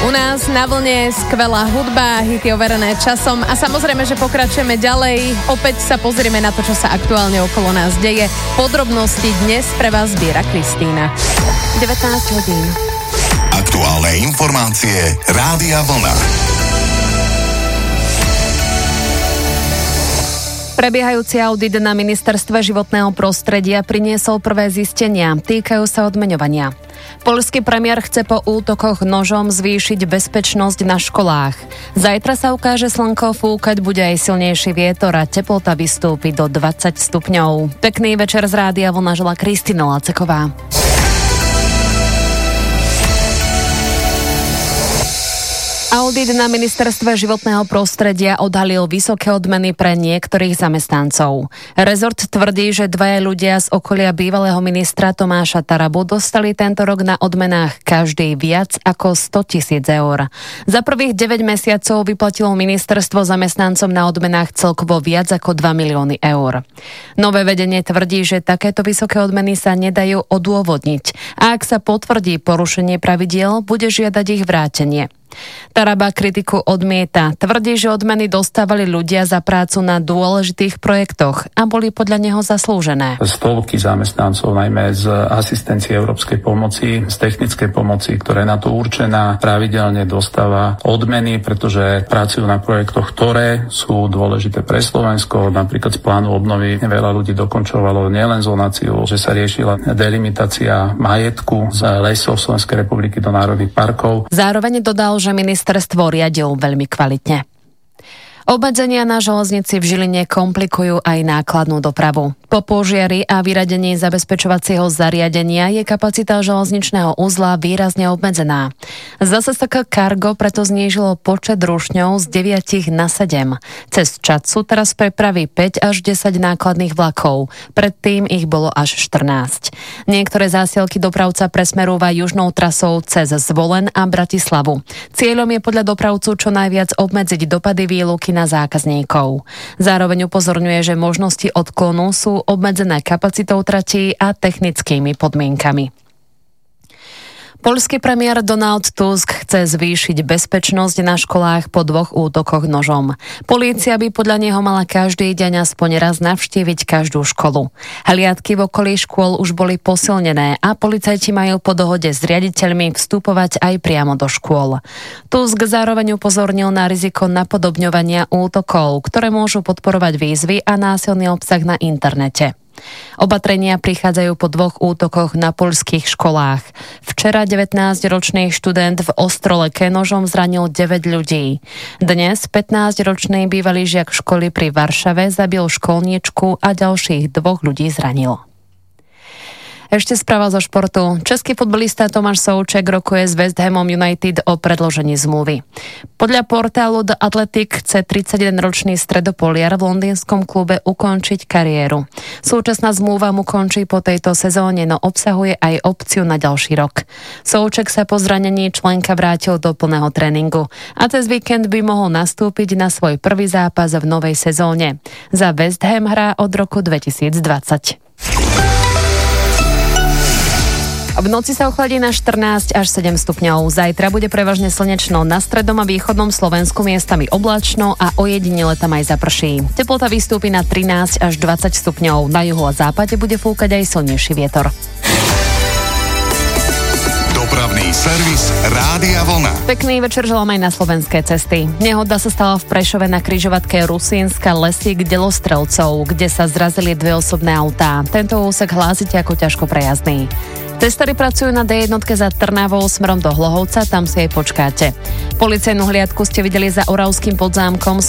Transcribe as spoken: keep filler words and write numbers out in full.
U nás na vlne skvelá hudba, hity overené časom a samozrejme, že pokračujeme ďalej. Opäť sa pozrieme na to, čo sa aktuálne okolo nás deje. Podrobnosti dnes pre vás zbiera Kristína. devätnásť hodín. Aktuálne informácie Rádia Vlna. Prebiehajúci audit na ministerstve životného prostredia priniesol prvé zistenia. Týkajú sa odmeňovania. Poľský premiér chce po útokoch nožom zvýšiť bezpečnosť na školách. Zajtra sa ukáže slnko, fúkať bude aj silnejší vietor a teplota vystúpi do dvadsať stupňov. Pekný večer z Rádia Vlna želá Kristína Laceková. Audit na ministerstve životného prostredia odhalil vysoké odmeny pre niektorých zamestnancov. Rezort tvrdí, že dvaja ľudia z okolia bývalého ministra Tomáša Tarabu dostali tento rok na odmenách každý viac ako sto tisíc eur. Za prvých deväť mesiacov vyplatilo ministerstvo zamestnancom na odmenách celkovo viac ako dva milióny eur. Nové vedenie tvrdí, že takéto vysoké odmeny sa nedajú odôvodniť a ak sa potvrdí porušenie pravidiel, bude žiadať ich vrátenie. Taraba kritiku odmieta. Tvrdí, že odmeny dostávali ľudia za prácu na dôležitých projektoch a boli podľa neho zaslúžené. Stovky zamestnancov, najmä z asistencie európskej pomoci, z technickej pomoci, ktorá je na to určená, pravidelne dostáva odmeny, pretože pracujú na projektoch, ktoré sú dôležité pre Slovensko. Napríklad z plánu obnovy veľa ľudí dokončovalo nielen zonáciu, že sa riešila delimitácia majetku z lesov Slovenskej republiky do národných parkov. Zároveň dodal, že ministerstvo riadil veľmi kvalitne. Obmedzenia na železnici v Žiline komplikujú aj nákladnú dopravu. Po požiari a vyradení zabezpečovacieho zariadenia je kapacita železničného uzla výrazne obmedzená. es es ká Cargo preto znížilo počet rušňov z deviatich na sedem. Cez Čadcu teraz prepraví päť až desať nákladných vlakov. Predtým ich bolo až štrnásť. Niektoré zásielky dopravca presmerúva južnou trasou cez Zvolen a Bratislavu. Cieľom je podľa dopravcu čo najviac obmedziť dopady výluky na zákazníkov. Zároveň upozorňuje, že možnosti odklonu sú obmedzené kapacitou tratí a technickými podmienkami. Poľský premiér Donald Tusk chce zvýšiť bezpečnosť na školách po dvoch útokoch nožom. Polícia by podľa neho mala každý deň aspoň raz navštíviť každú školu. Hliadky v okolí škôl už boli posilnené a policajti majú po dohode s riaditeľmi vstupovať aj priamo do škôl. Tusk zároveň upozornil na riziko napodobňovania útokov, ktoré môžu podporovať výzvy a násilný obsah na internete. Opatrenia prichádzajú po dvoch útokoch na poľských školách. Včera devätnásťročný študent v Ostroleke nožom zranil deväť ľudí. Dnes pätnásťročný bývalý žiak školy pri Varšave zabil školníčku a ďalších dvoch ľudí zranil. Ešte správa zo športu. Český futbalista Tomáš Souček rokuje s West Hamom United o predĺžení zmluvy. Podľa portálu The Athletic chce tridsaťjedenročný stredopoliar v londýnskom klube ukončiť kariéru. Súčasná zmluva mu končí po tejto sezóne, no obsahuje aj opciu na ďalší rok. Souček sa po zranení členka vrátil do plného tréningu a cez víkend by mohol nastúpiť na svoj prvý zápas v novej sezóne. Za West Ham hrá od roku dvetisícdvadsať. V noci sa ochladí na štrnásť až sedem stupňov. Zajtra bude prevažne slnečno, na strednom a východnom Slovensku miestami oblačno a ojedinele tam aj zaprší. Teplota vystúpi na trinásť až dvadsať stupňov. Na juhu a západe bude fúkať aj silnejší vietor. Dopravný servis Rádia Vlna. Pekný večer želám aj na slovenské cesty. Nehoda sa stala v Prešove na križovatke Rusínska Lesík Delostrelcov, kde sa zrazili dve osobné autá. Tento úsek hlásite ako ťažko prejazdný. Testári pracujú na dé jedna za Trnavou smerom do Hlohovca, tam si jej počkáte. Policajnú hliadku ste videli za Oravským Podzámkom